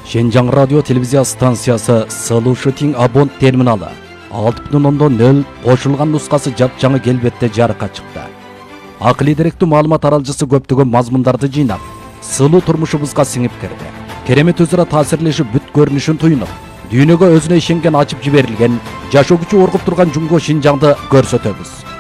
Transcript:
Шенжаң радио телевизия станциясы Solution Abon терминалы 6.0 қошылған нұсқасы жап-жаңы келбетте жарыққа шықты. Ақылы деректүү маалымат аралжысы көптөгөн мазмундарды жыйнап, сылуу турмушубузга сиңип кирди. Керемет өзара таасирлешип бүт көрүнүшүн туйнуп, дүйнөгө өзүнө ишенген ачып жиберилген, жашоо күчү оргуп турган Жумго Шинжаңды көрсөтөбүз.